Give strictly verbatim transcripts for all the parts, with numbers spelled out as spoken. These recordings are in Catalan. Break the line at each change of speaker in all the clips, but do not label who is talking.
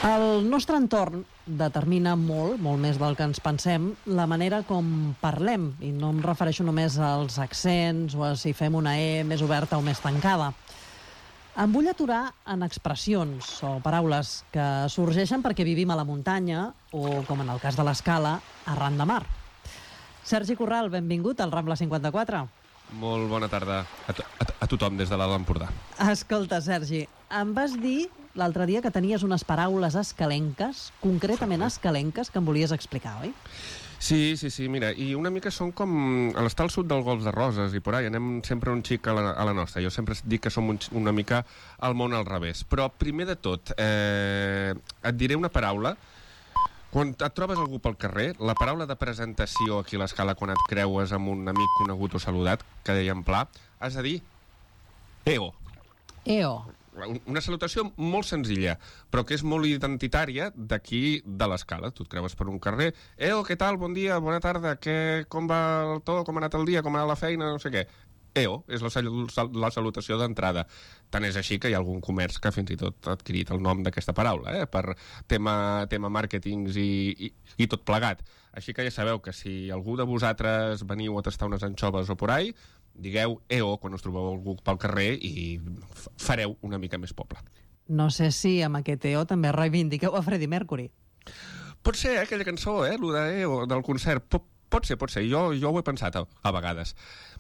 El nostre entorn determina molt, molt més del que ens pensem, la manera com parlem, i no em refereixo només als accents o a si fem una E més oberta o més tancada. Em vull aturar en expressions o paraules que sorgeixen perquè vivim a la muntanya o, com en el cas de l'Escala, arran de mar. Sergi Corral, benvingut al Rambla cinquanta-quatre.
Molt bona tarda a, to a, a tothom des de l'Alt Empordà.
Escolta, Sergi, em vas dir l'altre dia que tenies unes paraules escalenques, concretament escalenques, que em volies explicar, oi?
Sí, sí, sí, mira, i una mica són com a l'estar al sud del Golf de Roses i por ahí, anem sempre un xic a la, a la nostra. Jo sempre dic que som un, una mica al món al revés. Però primer de tot, eh, et diré una paraula. Quan et trobes algú pel carrer, la paraula de presentació aquí a l'Escala, quan et creues amb un amic conegut o saludat, que deia en pla, has de dir EO.
EO.
Una salutació molt senzilla, però que és molt identitària d'aquí de l'Escala. Tu et creues per un carrer, EO, què tal, bon dia, bona tarda, què, com va el to, com ha anat el dia, com ha anat la feina, no sé què. EO és la, la salutació d'entrada. Tant és així que hi ha algun comerç que fins i tot ha adquirit el nom d'aquesta paraula, eh? Per tema, tema màrquetings i, i, i tot plegat. Així que ja sabeu que si algú de vosaltres veniu a tastar unes anxoves o por ahí, digueu EO quan us trobeu algú pel carrer i fareu una mica més poble.
No sé si amb aquest EO també reivindiqueu a Freddie Mercury.
Pot ser, eh, aquella cançó, eh, lo de EO, del concert. Pot, pot ser, pot ser. Jo, jo ho he pensat a, a vegades.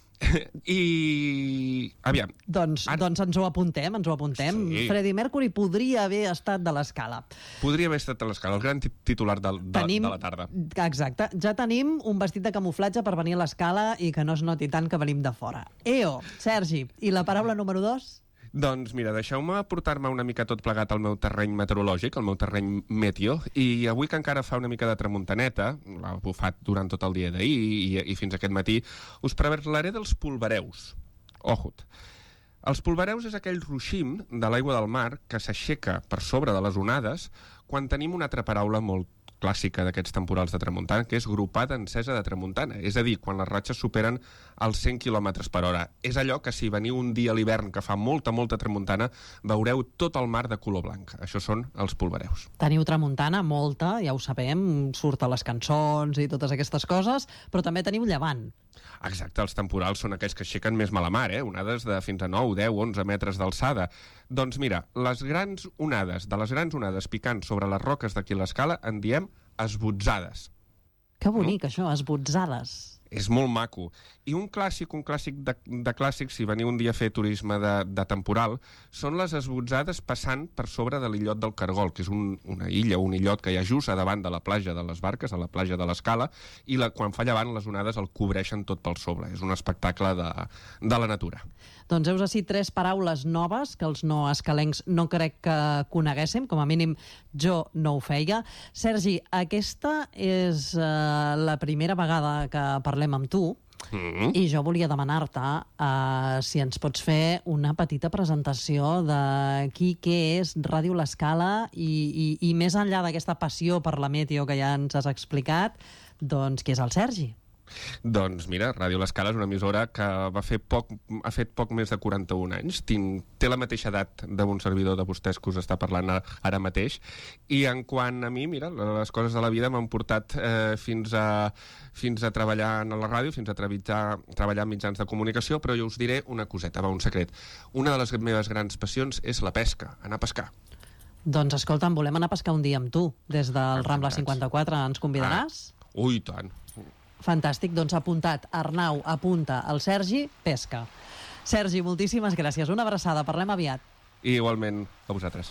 I... aviam.
Doncs, Ara... doncs ens ho apuntem, ens ho apuntem. Sí. Freddie Mercury podria haver estat de l'Escala.
Podria haver estat de l'Escala, el gran titular de, de, tenim... de la tarda.
Exacte. Ja tenim un vestit de camuflatge per venir a l'Escala i que no es noti tant que venim de fora. EO, Sergi, i la paraula número dos?
Doncs mira, deixeu-me portar-me una mica tot plegat al meu terreny meteorològic, al meu terreny meteo, i avui que encara fa una mica de tramuntaneta, l'ha bufat durant tot el dia d'ahir i, i fins aquest matí, us parlaré dels polvareus. Ojut. Els polvareus és aquell ruixim de l'aigua del mar que s'aixeca per sobre de les onades quan tenim una altra paraula molt clàssica d'aquests temporals de tramuntana, que és gropada encesa de tramuntana. És a dir, quan les ratxes superen els cent quilòmetres per hora. És allò que si veniu un dia a l'hivern que fa molta, molta tramuntana, veureu tot el mar de color blanc. Això són els polvareus.
Teniu tramuntana, molta, ja ho sabem, surt a les cançons i totes aquestes coses, però també teniu llevant.
Exacte, els temporals són aquells que aixequen més mala mar, eh? Onades de fins a nou, deu, onze metres d'alçada. Doncs mira, les grans onades, de les grans onades picant sobre les roques d'aquí l'Escala, en diem esbotzades.
Que bonic, no? Això, esbotzades.
És molt maco. I un clàssic, un clàssic de, de clàssics, si veniu un dia a fer turisme de, de temporal, són les esbotzades passant per sobre de l'illot del Cargol, que és un, una illa, un illot que hi ha just a davant de la platja de les Barques, a la platja de l'Escala, i la, quan fa llevant les onades el cobreixen tot pel sobre. És un espectacle de, de la natura.
Doncs heus ací tres paraules noves que els no escalencs no crec que coneguéssim, com a mínim jo no ho feia. Sergi, aquesta és uh, la primera vegada que parlem amb tu, mm-hmm. i jo volia demanar-te uh, si ens pots fer una petita presentació de qui, què és Ràdio l'Escala i, i, i més enllà d'aquesta passió per la meteo que ja ens has explicat, doncs qui és el Sergi?
Doncs mira, Ràdio l'Escala és una emissora que va fer poc, ha fet poc més de quaranta-un anys. Tinc, té la mateixa edat d'un servidor de vostès que us està parlant ara mateix, i en quant a mi, mira, les coses de la vida m'han portat eh, fins, a, fins a treballar a la ràdio, fins a treballar, treballar en mitjans de comunicació, però jo us diré una coseta, va, un secret. Una de les meves grans passions és la pesca, anar a pescar.
Doncs escolta'm, volem anar a pescar un dia amb tu des del Rambla cinquanta-quatre, ens convidaràs?
Ah, ui, tant.
Fantàstic, doncs apuntat. Arnau, apunta el Sergi, pesca. Sergi, moltíssimes gràcies. Una abraçada, parlem aviat.
I igualment a vosaltres.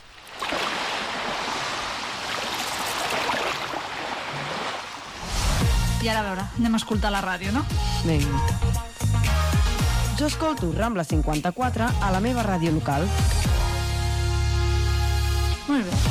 I ara a veure, anem a escoltar la ràdio, no?
Vinga.
Jo escolto Rambla cinquanta-quatre a la meva ràdio local.
Molt bé.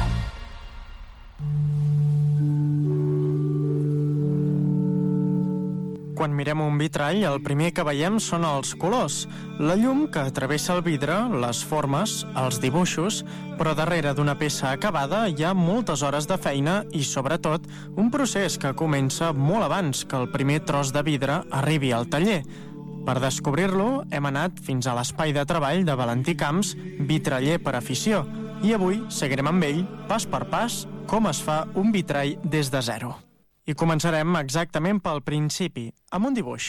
Quan mirem un vitrall, el primer que veiem són els colors, la llum que travessa el vidre, les formes, els dibuixos, però darrere d'una peça acabada hi ha moltes hores de feina i, sobretot, un procés que comença molt abans que el primer tros de vidre arribi al taller. Per descobrir-lo, hem anat fins a l'espai de treball de Valentí Camps, vitraller per afició. I avui seguirem amb ell, pas per pas, com es fa un vitrall des de zero. I començarem exactament pel principi, amb un dibuix.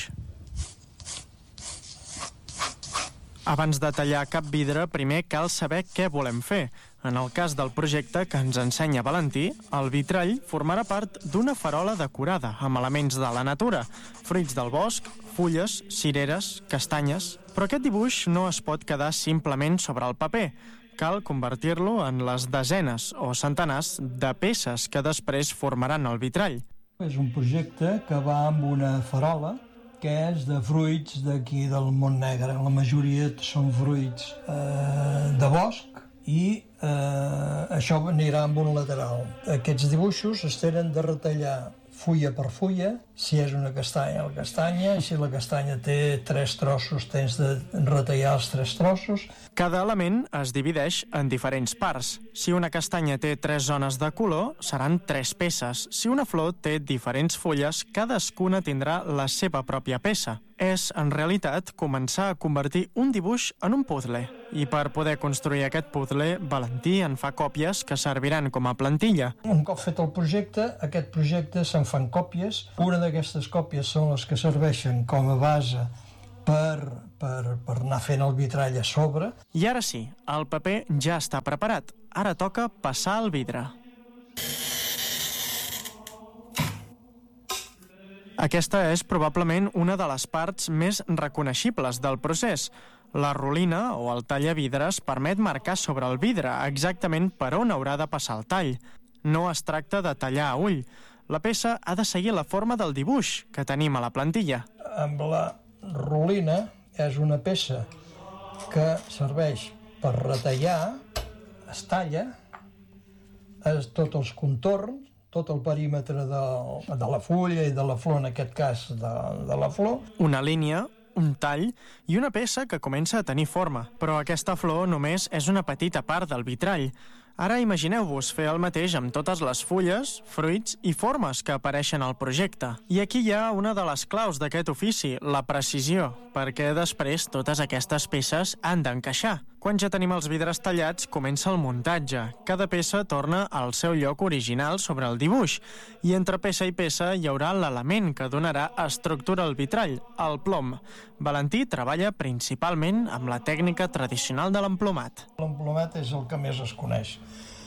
Abans de tallar cap vidre, primer cal saber què volem fer. En el cas del projecte que ens ensenya Valentí, el vitrall formarà part d'una farola decorada amb elements de la natura, fruits del bosc, fulles, cireres, castanyes... Però aquest dibuix no es pot quedar simplement sobre el paper. Cal convertir-lo en les desenes o centenars de peces que després formaran el vitrall.
És un projecte que va amb una farola que és de fruits d'aquí del Mont Negre. La majoria són fruits eh, de bosc i eh, això anirà amb un lateral. Aquests dibuixos es tenen de retallar fulla per fulla, si és una castanya, la castanya, i si la castanya té tres trossos, tens de retallar els tres trossos.
Cada element es divideix en diferents parts. Si una castanya té tres zones de color, seran tres peces. Si una flor té diferents fulles, cadascuna tindrà la seva pròpia peça. És, en realitat, començar a convertir un dibuix en un puzzle. I per poder construir aquest puzzle, Valentí en fa còpies que serviran com a plantilla.
Un cop fet el projecte, aquest projecte se'n fan còpies. Una d'aquestes còpies són les que serveixen com a base per, per, per anar fent el vitrall a sobre.
I ara sí, el paper ja està preparat. Ara toca passar el vidre. Aquesta és probablement una de les parts més reconeixibles del procés. La rolina o el tallavidres permet marcar sobre el vidre exactament per on haurà de passar el tall. No es tracta de tallar a ull. La peça ha de seguir la forma del dibuix que tenim a la plantilla.
Amb la rolina és una peça que serveix per retallar, es talla, és tots els contorns, tot el perímetre de, de la fulla i de la flor, en aquest cas de, de la flor.
Una línia, un tall i una peça que comença a tenir forma. Però aquesta flor només és una petita part del vitrall. Ara imagineu-vos fer el mateix amb totes les fulles, fruits i formes que apareixen al projecte. I aquí hi ha una de les claus d'aquest ofici, la precisió, perquè després totes aquestes peces han d'encaixar. Quan ja tenim els vidres tallats, comença el muntatge. Cada peça torna al seu lloc original sobre el dibuix, i entre peça i peça hi haurà l'element que donarà estructura al vitrall, el plom. Valentí treballa principalment amb la tècnica tradicional de l'emplomat.
L'emplomat és el que més es coneix.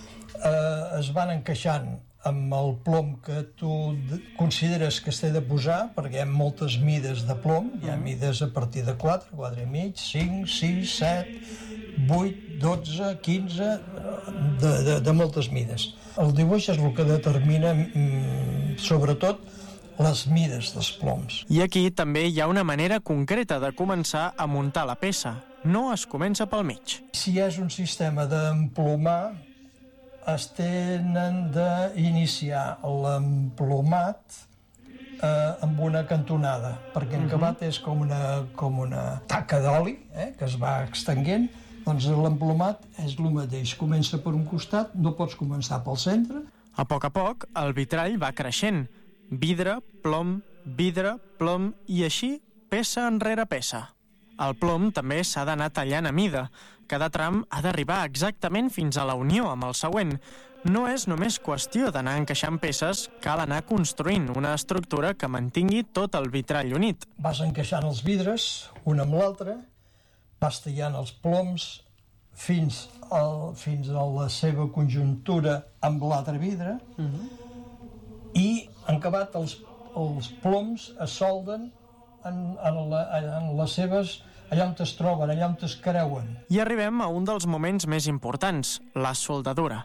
Eh, es van encaixant amb el plom que tu consideres que es té de posar, perquè hi ha moltes mides de plom, hi ha mides a partir de quatre, quatre i mig, cinc, sis, set, vuit, dotze, quinze, de, de, de moltes mides. El dibuix és el que determina, mm, sobretot, les mides dels ploms.
I aquí també hi ha una manera concreta de començar a muntar la peça. No es comença pel mig.
Si és un sistema d'emplomar, es tenen d'iniciar l'emplomat eh, amb una cantonada, perquè en acabat és com una, com una taca d'oli eh, que es va extenguent. Doncs l'emplomat és el mateix. Comença per un costat, no pots començar pel centre.
A poc a poc, el vitrall va creixent. Vidre, plom, vidre, plom i així peça enrere peça. El plom també s'ha d'anar tallant a mida. Cada tram ha d'arribar exactament fins a la unió amb el següent. No és només qüestió d'anar encaixant peces, cal anar construint una estructura que mantingui tot el vitrall unit.
Vas encaixant els vidres, un amb l'altre, vas tallant els ploms fins, al, fins a la seva conjuntura amb l'altre vidre, uh-huh. i en acabat els, els ploms es solden en, en, la, en les seves, allà on es troben, allà on es creuen.
I arribem a un dels moments més importants, la soldadura.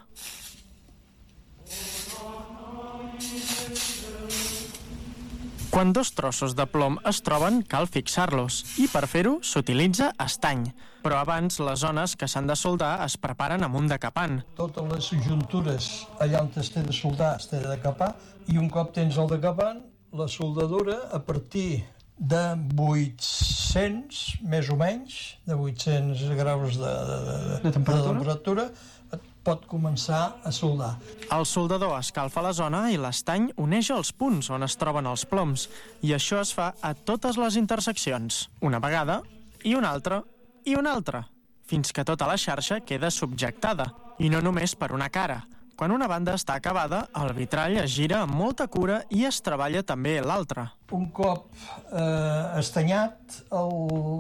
Quan dos trossos de plom es troben, cal fixar-los, i per fer-ho s'utilitza estany. Però abans, les zones que s'han de soldar es preparen amb un decapant.
Totes les juntures allà on es té de soldar es té de decapar, i un cop tens el decapant, la soldadura, a partir de vuit-cents, més o menys, de vuit-cents graus de, de, de, de temperatura, de temperatura pot començar a soldar.
El soldador escalfa la zona i l'estany uneix els punts on es troben els ploms, i això es fa a totes les interseccions, una vegada, i una altra, i una altra, fins que tota la xarxa queda subjectada. I no només per una cara. Quan una banda està acabada, el vitrall es gira amb molta cura i es treballa també l'altra.
Un cop eh, estanyat el,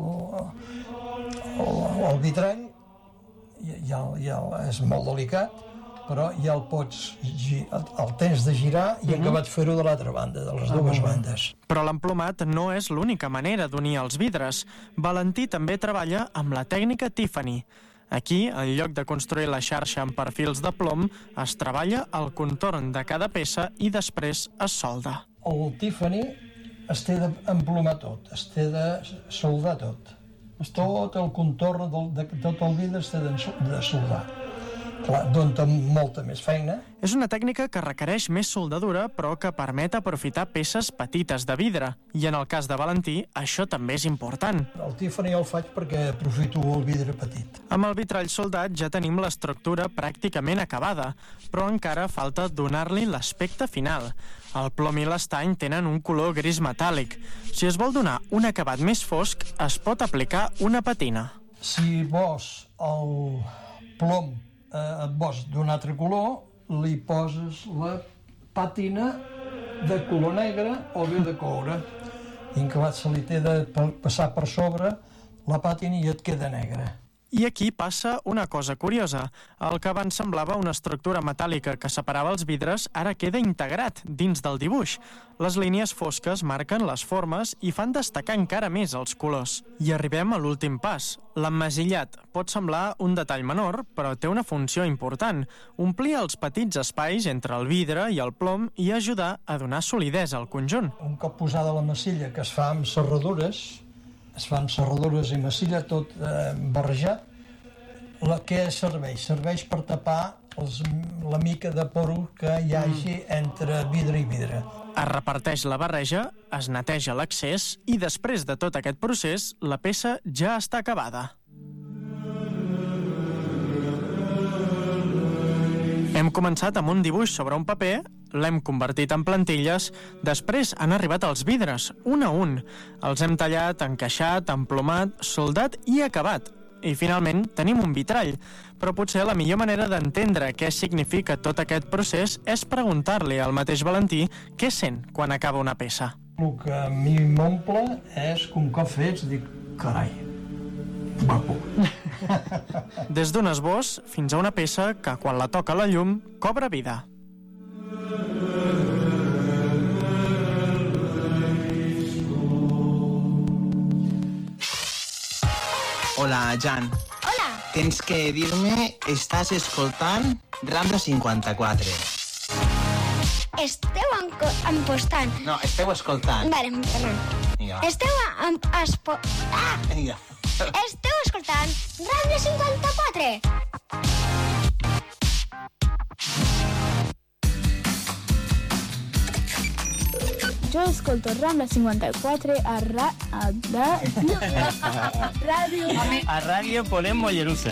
el, el vitrall, ja, ja és molt delicat, però ja el pots el temps de girar i acabat fer-ho de l'altra banda, de les dues bandes.
Però l'emplomat no és l'única manera d'unir els vidres. Valentí també treballa amb la tècnica Tiffany. Aquí, en lloc de construir la xarxa amb perfils de plom, es treballa el contorn de cada peça i després es solda.
El Tiffany es té d'emplomar tot, es té de soldar tot. Tot el contorn de tot el vidre es té de soldar. Clar, dona molta més feina.
És una tècnica que requereix més soldadura, però que permet aprofitar peces petites de vidre. I en el cas de Valentí, això també és important.
El Tiffany el faig perquè aprofito el vidre petit.
Amb el vitrall soldat ja tenim l'estructura pràcticament acabada, però encara falta donar-li l'aspecte final. El plom i l'estany tenen un color gris metàl·lic. Si es vol donar un acabat més fosc, es pot aplicar una patina.
Si vols el plom et vols d'un altre color, li poses la pàtina de color negre o bé de coure. I en acabat se li té de passar per sobre la pàtina i et queda negra.
I aquí passa una cosa curiosa. El que abans semblava una estructura metàl·lica que separava els vidres ara queda integrat dins del dibuix. Les línies fosques marquen les formes i fan destacar encara més els colors. I arribem a l'últim pas. L'emmasillat pot semblar un detall menor, però té una funció important: omplir els petits espais entre el vidre i el plom i ajudar a donar solidesa al conjunt.
Un cop posada la massilla, que es fa amb serradures, es fan serradures i massilla tot eh, barrejat, la que serveix? Serveix per tapar els, la mica de poro que hi hagi entre vidre i vidre.
Es reparteix la barreja, es neteja l'accés i després de tot aquest procés, la peça ja està acabada. Hem començat amb un dibuix sobre un paper, l'hem convertit en plantilles, després han arribat els vidres, un a un. Els hem tallat, encaixat, emplomat, soldat i acabat. I finalment tenim un vitrall. Però potser la millor manera d'entendre què significa tot aquest procés és preguntar-li al mateix Valentí què sent quan acaba una peça.
El que a mi m'omple és que un cop fets dic, carai, guapo.
Des d'un esbós fins a una peça que, quan la toca la llum, cobra vida.
Hola, Jan.
Hola.
Tens que dir-me, estàs escoltant Rambla cinquanta-quatre.
Esteu empostant.
No, esteu escoltant.
Vale, perdó.
Vinga, va.
Esteu en, espo... Ah!
Vinga.
Esteu escoltant Rambla cinquanta-quatre.
Jo escolto Rambla cinquanta-quatre a, ra... a, da... a ràdio...
A ràdio Ponent Mollerussa.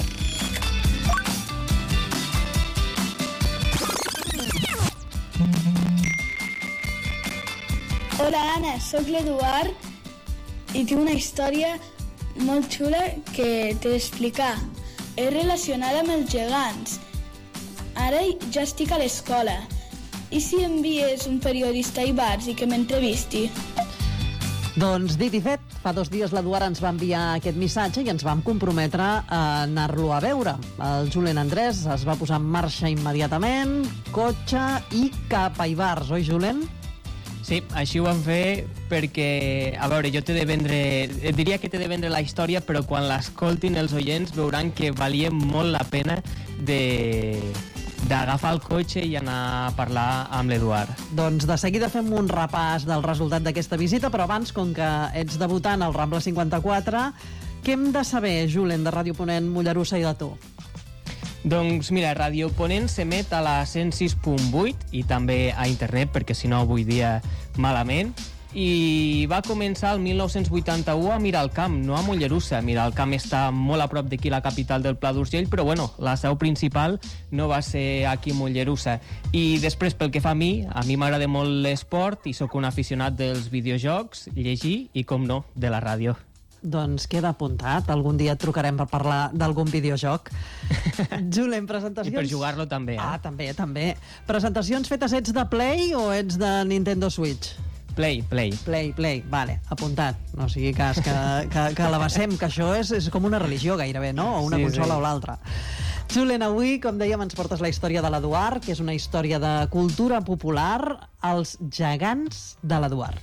Hola, Anna, sóc l'Eduard i tinc una història molt xula que t'he d'explicar. És relacionada amb els gegants. Ara ja estic a l'escola. I si envies un periodista a Ibars i que m'entrevisti?
Doncs dit i fet, fa dos dies l'Eduard ens va enviar aquest missatge i ens vam comprometre a anar-lo a veure. El Julen Andrés es va posar en marxa immediatament, cotxe i cap a Ibars, oi, Julen?
Sí, així ho vam fer perquè, a veure, jo t'he de vendre, et diria que t'he de vendre la història, però quan l'escoltin els oients veuran que valia molt la pena de... d'agafar el cotxe i anar a parlar amb l'Eduard.
Doncs de seguida fem un repàs del resultat d'aquesta visita, però abans, com que ets debutant al Rambla cinquanta-quatre, què hem de saber, Julen, de Ràdio Ponent, Mollerussa i de tu?
Doncs mira, Ràdio Ponent s'emet a la cent sis punt vuit i també a internet, perquè si no avui dia malament, i va començar el mil nou-cents vuitanta-u a Miralcamp, no a Mollerussa. Miralcamp està molt a prop d'aquí, la capital del Pla d'Urgell, però bueno, la seu principal no va ser aquí a Mollerussa. I després, pel que fa a mi, a mi m'agrada molt l'esport i sóc un aficionat dels videojocs, llegir i, com no, de la ràdio.
Doncs queda apuntat. Algun dia et trucarem per parlar d'algun videojoc. Julen, presentacions...
I per jugar-lo també, eh?
Ah, també, també. Presentacions fetes, ets de Play o ets de Nintendo Switch?
Play, Play.
Play, Play, vale, apuntat. No sigui cas que, que, que l'abassem, que això és, és com una religió gairebé, no? O una
sí,
consola
sí.
o l'altra. Julen, avui, com dèiem, ens portes la història de l'Eduard, que és una història de cultura popular, els gegants de l'Eduard.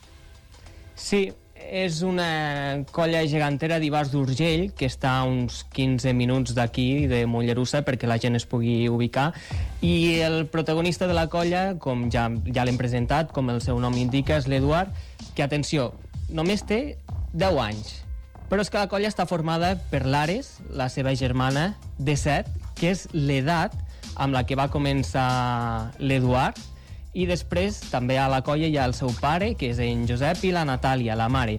Sí, és una colla gegantera d'Ivars d'Urgell, que està a uns quinze minuts d'aquí, de Mollerussa, perquè la gent es pugui ubicar. I el protagonista de la colla, com ja, ja l'hem presentat, com el seu nom indica, és l'Eduard, que, atenció, només té deu anys. Però és que la colla està formada per l'Ares, la seva germana, de set, que és l'edat amb la que va començar l'Eduard, i després també a la colla hi ha el seu pare, que és en Josep, i la Natàlia, la mare.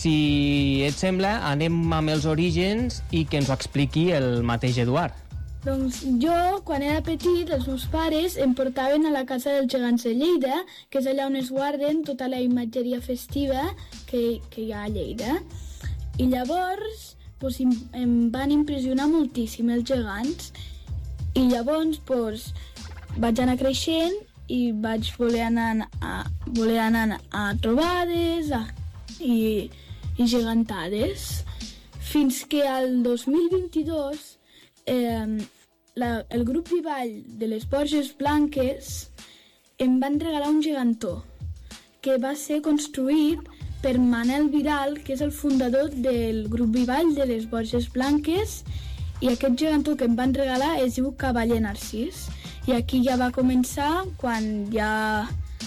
Si et sembla, anem amb els orígens i que ens ho expliqui el mateix Eduard.
Doncs jo, quan era petit, els meus pares em portaven a la casa dels gegants de Lleida, que és allà on es guarden tota la imatgeria festiva que, que hi ha a Lleida. I llavors doncs, em, em van impressionar moltíssim els gegants. I llavors doncs, vaig anar creixent i vaig voler anar a, voler anar a trobades a, i, i gegantades, fins que al dos mil vint-i-dos eh, la, el grup Vivall de les Borges Blanques em van regalar un gegantó que va ser construït per Manel Vidal, que és el fundador del grup Vivall de les Borges Blanques, i aquest gegantó que em van regalar es diu Cavaller Narcís. I aquí ja va començar quan ja,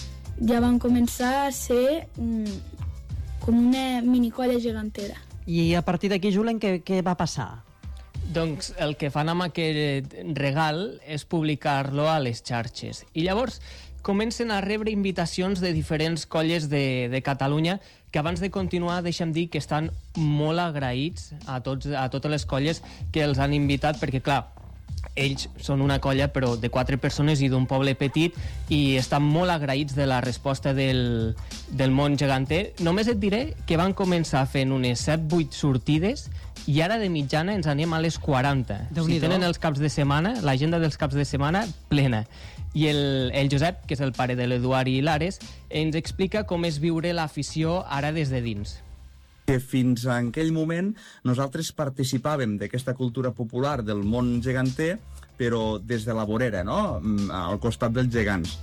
ja van començar a ser mm, com una minicolla gegantera.
I a partir d'aquí, Julen, què, què va passar?
Doncs el que fan amb aquest regal és publicar-lo a les xarxes. I llavors comencen a rebre invitacions de diferents colles de, de Catalunya, que abans de continuar deixem dir que estan molt agraïts a, tots, a totes les colles que els han invitat, perquè clar, ells són una colla però de quatre persones i d'un poble petit, i estan molt agraïts de la resposta del, del món geganter. Només et diré que van començar fent unes set vuit sortides i ara de mitjana ens anem a les quaranta. Si tenen els caps de setmana, l'agenda dels caps de setmana plena. I el, el Josep, que és el pare de l'Eduard i l'Ares, ens explica com és viure l'afició ara des de dins.
Que fins a aquell moment nosaltres participàvem d'aquesta cultura popular del món geganter, però des de la vorera, no? Al costat dels gegants.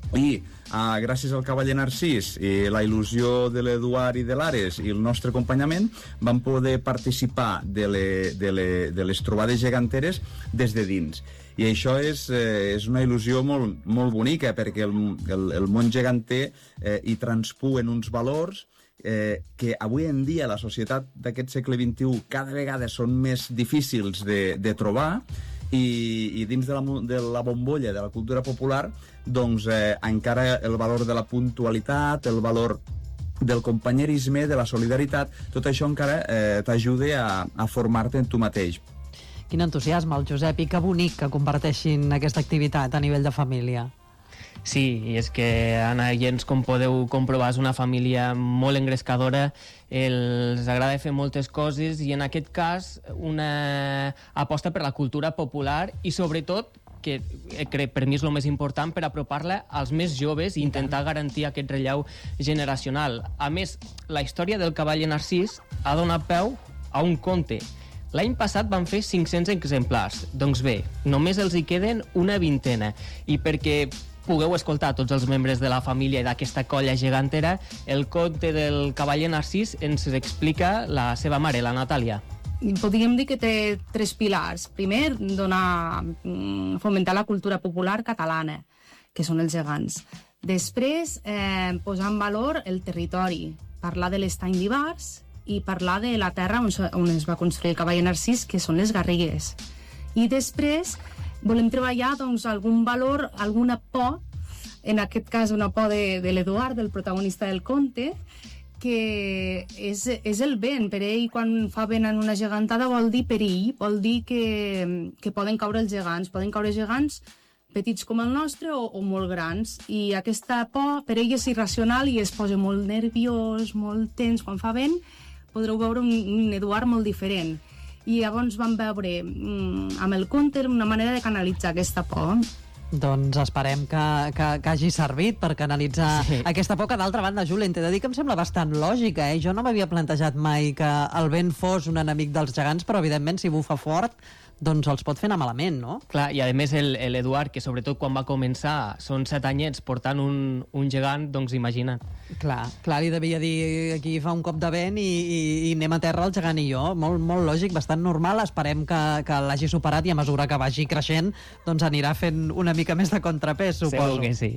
I uh, gràcies al Cavaller Narcís i la il·lusió de l'Eduard i de l'Ares i el nostre acompanyament vam poder participar de, le, de, le, de les trobades geganteres des de dins. I això és, eh, és una il·lusió molt, molt bonica, perquè el, el, el món geganter eh, hi transpuen uns valors eh, que avui en dia la societat d'aquest segle vint-i-u cada vegada són més difícils de, de trobar, i, i dins de la, de la bombolla de la cultura popular doncs eh, encara el valor de la puntualitat, el valor del companyerisme, de la solidaritat, tot això encara eh, t'ajuda a, a formar-te en tu mateix.
Quin entusiasme, el Josep, i que bonic que comparteixin aquesta activitat a nivell de família.
Sí, i és que, Anna i Jens, com podeu comprovar, és una família molt engrescadora, els agrada fer moltes coses, i en aquest cas una aposta per la cultura popular i sobretot, que crec per mi és el més important, per apropar-la als més joves i intentar garantir aquest relleu generacional. A més, la història del Cavaller Narcís ha donat peu a un conte. L'any passat van fer cinc-cents exemplars. Doncs bé, només els hi queden una vintena. I perquè pugueu escoltar tots els membres de la família i d'aquesta colla gegantera, el conte del Cavaller Narcís ens explica la seva mare, la Natàlia.
Podríem dir que té tres pilars. Primer, donar, fomentar la cultura popular catalana, que són els gegants. Després, eh, posar en valor el territori, parlar de l'estany d'Ivars i parlar de la terra on, on es va construir el Cavaller Narcís, que són les Garrigues. I després volem treballar doncs, algun valor, alguna por, en aquest cas una por de, de l'Eduard, del protagonista del conte, que és, és el vent. Per ell, quan fa vent en una gegantada, vol dir perill, vol dir que, que poden caure els gegants, poden caure gegants petits com el nostre o, o molt grans. I aquesta por, per ell és irracional i es posa molt nerviós, molt tens quan fa vent, podreu veure un, un Eduard molt diferent. I llavors vam veure mm, amb el conte una manera de canalitzar aquesta por.
Doncs esperem que, que, que hagi servit per canalitzar sí. aquesta por, que d'altra banda, Julen, t'he de dir que em sembla bastant lògica, eh? Jo no m'havia plantejat mai que el vent fos un enemic dels gegants, però evidentment si bufa fort doncs els pot fer anar malament, no?
Clar, i a més l'Eduard, que sobretot quan va començar són set anyets portant un, un gegant, doncs imagina't.
Clar, clar, li devia dir aquí fa un cop de vent i, i, i anem a terra el gegant i jo. Molt, molt lògic, bastant normal. Esperem que, que l'hagi superat i a mesura que vagi creixent doncs anirà fent una mica més de contrapès, suposo.
Segur que sí.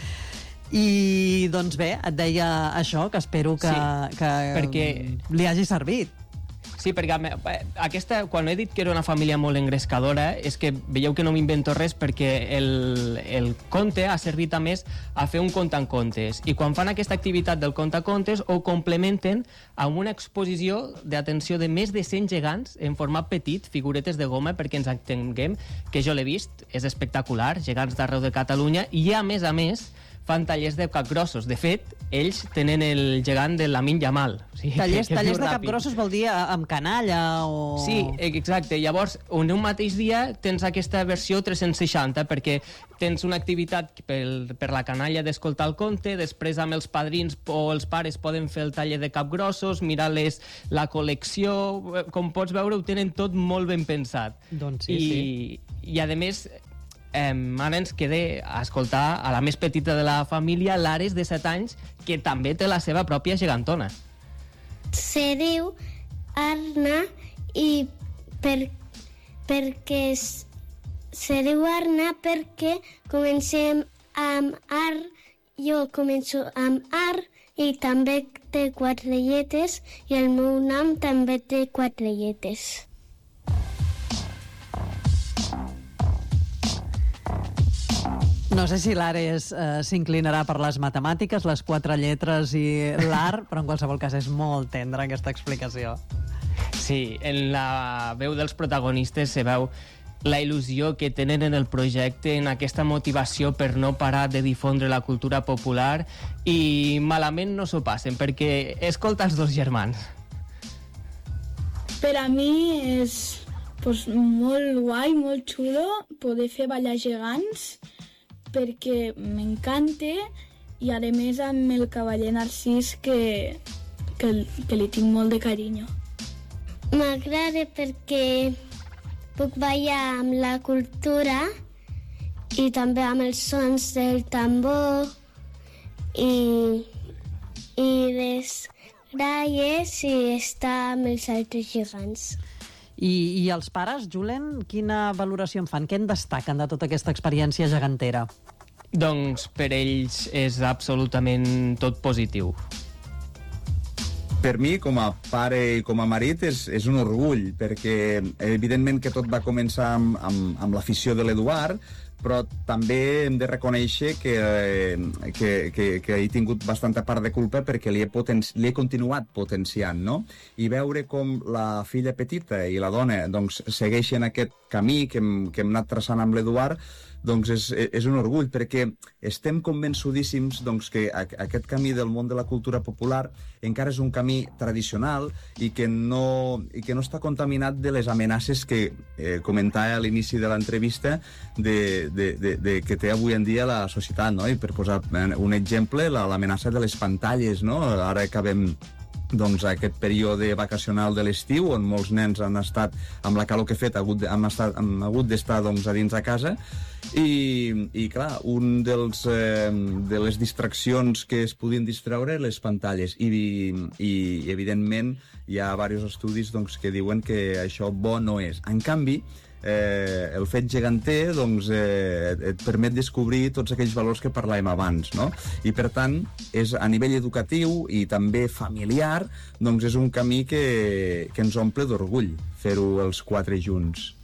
I doncs bé, et deia això, que espero que, sí, que
perquè...
li hagi servit.
Sí, perquè aquesta, quan he dit que era una família molt engrescadora, és que veieu que no m'invento res, perquè el, el conte ha servit a més a fer un conte en contes. I quan fan aquesta activitat del conte en contes, ho complementen amb una exposició d'atenció de més de cent gegants en format petit, figuretes de goma, perquè ens entenguem, que jo l'he vist, és espectacular, gegants d'arreu de Catalunya, i a més a més fan tallers de capgrossos. De fet, ells tenen el gegant de Lamin Yamal. O sigui,
tallers
que, que
tallers de capgrossos vol dir amb canalla o...
Sí, exacte. Llavors, en un mateix dia tens aquesta versió tres-cents seixanta, perquè tens una activitat per, per la canalla d'escoltar el conte, després amb els padrins o els pares poden fer el taller de capgrossos, mirar-les la col·lecció... Com pots veure, ho tenen tot molt ben pensat.
Doncs sí,
I,
sí.
I, a més... Eh, ara ens queda a escoltar a la més petita de la família, l'Ares, de set anys, que també té la seva pròpia gegantona.
Se diu Arna i per, perquè se diu Arna perquè comencem amb Ar, jo començo amb Ar i també té quatre lletres i el meu nom també té quatre lletres.
No sé si l'Ares eh, s'inclinarà per les matemàtiques, les quatre lletres i l'art, però en qualsevol cas és molt tendra aquesta explicació.
Sí, en la veu dels protagonistes se veu la il·lusió que tenen en el projecte, en aquesta motivació per no parar de difondre la cultura popular, i malament no s'ho passen, perquè escolta els dos germans.
Per a mi és pues, molt guai, molt xulo poder fer ballar gegants, perquè m'encanta, i a més amb el cavaller Narcís que, que, que li tinc molt de carinyo.
M'agrada perquè puc ballar amb la cultura i també amb els sons del tambor i, i les gralles i estar amb els altres gegants.
I, I els pares, Julen, quina valoració en fan? Què en destaquen de tota aquesta experiència gegantera?
Doncs per ells és absolutament tot positiu.
Per mi, com a pare i com a marit, és, és un orgull, perquè evidentment que tot va començar amb, amb, amb l'afició de l'Eduard, però també hem de reconèixer que, que, que, que he tingut bastanta part de culpa perquè li he, potenci... li he continuat potenciant, no? I veure com la filla petita i la dona doncs, segueixen aquest camí que hem, que hem anat traçant amb l'Eduard, doncs és, és un orgull, perquè estem convençudíssims doncs, que aquest camí del món de la cultura popular encara és un camí tradicional i que no, i que no està contaminat de les amenaces que eh, comentava a l'inici de l'entrevista de, de, de, de que té avui en dia la societat, no? I per posar un exemple, l'amenaça de les pantalles, no? Ara acabem doncs, aquest període vacacional de l'estiu, on molts nens han estat, amb la calor que ha fet, hagut de, han, estat, han hagut d'estar doncs, a dins a casa, i, i clar, un dels, eh, de les distraccions que es podien distreure, les pantalles, i, i evidentment hi ha diversos estudis doncs, que diuen que això bo no és. En canvi, Eh, el fet geganter doncs, eh, et permet descobrir tots aquells valors que parlàvem abans, no? I per tant, és a nivell educatiu i també familiar, doncs és un camí que, que ens omple d'orgull fer-ho els quatre junts.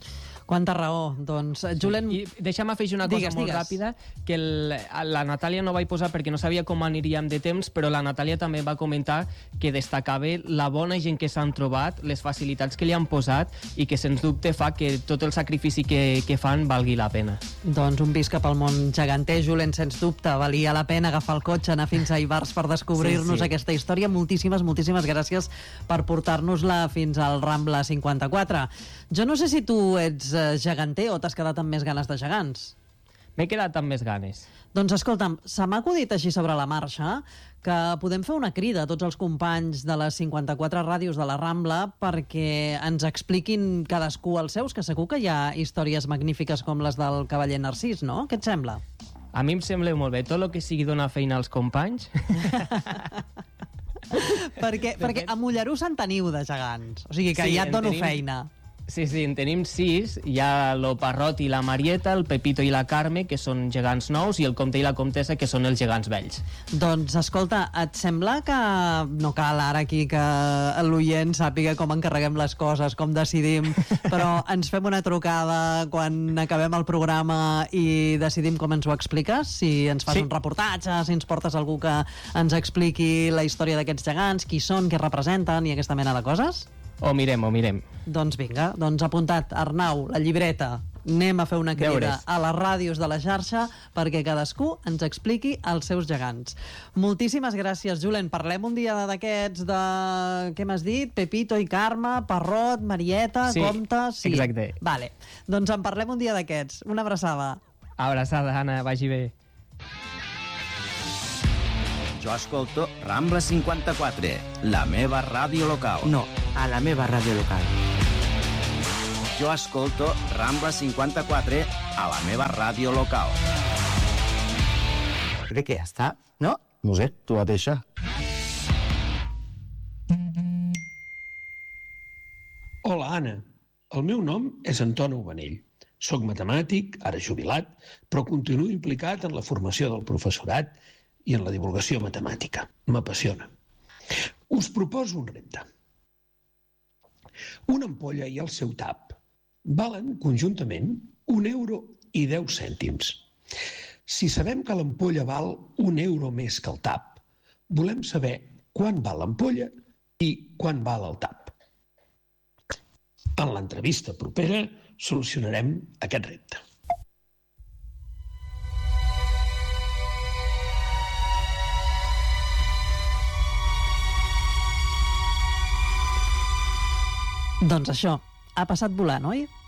Quanta raó. Doncs, Julen...
I deixa'm afegir una cosa
digues,
molt
digues.
ràpida, que el, la Natàlia no vaig posar perquè no sabia com aniríem de temps, però la Natàlia també va comentar que destacava la bona gent que s'han trobat, les facilitats que li han posat i que sens dubte fa que tot el sacrifici que, que fan valgui la pena.
Doncs un visc cap al món geganter, Julen, sens dubte. Valia la pena agafar el cotxe, anar fins a Ivars per descobrir-nos sí, sí. aquesta història. Moltíssimes, moltíssimes gràcies per portar-nos-la fins al Rambla cinquanta-quatre. Jo no sé si tu ets geganter o t'has quedat amb més ganes de gegants?
M'he quedat amb més ganes.
Doncs escolta'm, se m'ha acudit així sobre la marxa que podem fer una crida a tots els companys de les cinquanta-quatre ràdios de la Rambla perquè ens expliquin cadascú els seus, que segur que hi ha històries magnífiques com les del cavaller Narcís, no? Què et sembla?
A mi em sembla molt bé. Tot el que sigui donar feina als companys...
perquè, perquè a Mollerús en teniu de gegants. O sigui que sí, ja et dono tenim... feina.
Sí, sí, en tenim sis. Hi ha el Parrot i la Marieta, el Pepito i la Carme, que són gegants nous, i el Comte i la Comtessa, que són els gegants vells.
Doncs, escolta, et sembla que no cal ara aquí que l'oient sàpiga com encarreguem les coses, com decidim, però ens fem una trucada quan acabem el programa i decidim com ens ho expliques? Si ens fas sí. un reportatge, si ens portes algú que ens expliqui la història d'aquests gegants, qui són, què representen i aquesta mena de coses?
Ho mirem, ho mirem.
Doncs vinga, doncs apuntat, Arnau, la llibreta. Anem a fer una crida
Deures.
a les ràdios de la xarxa perquè cadascú ens expliqui els seus gegants. Moltíssimes gràcies, Julen. Parlem un dia d'aquests de... Què m'has dit? Pepito i Carme, Parrot, Marieta,
sí,
Comte...
Sí, exacte.
Vale. Doncs en parlem un dia d'aquests. Una abraçada.
Abraçada, Anna. Vagi bé.
Jo escolto Rambla cinquanta-quatre, la meva ràdio local.
No, a la meva ràdio local.
Jo escolto Rambla cinquanta-quatre a la meva ràdio local.
Crec que ja està, no? No sé, tu mateixa.
Hola, Anna. El meu nom és Anton Ubanell. Soc matemàtic, ara jubilat, però continuo implicat en la formació del professorat i en la divulgació matemàtica. M'apassiona. Us proposo un repte. Una ampolla i el seu tap valen conjuntament un euro i deu cèntims. Si sabem que l'ampolla val un euro més que el tap, volem saber quan val l'ampolla i quan val el tap. En l'entrevista propera solucionarem aquest repte.
Doncs això, ha passat volant, oi?